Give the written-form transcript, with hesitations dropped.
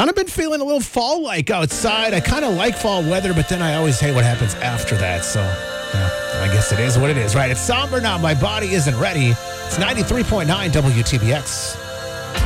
Kind of been feeling a little fall-like outside. I kind of like fall weather, but then I always hate what happens after that. So, I guess it is what it is, right? It's somber now. My body isn't ready. It's 93.9 WTBX.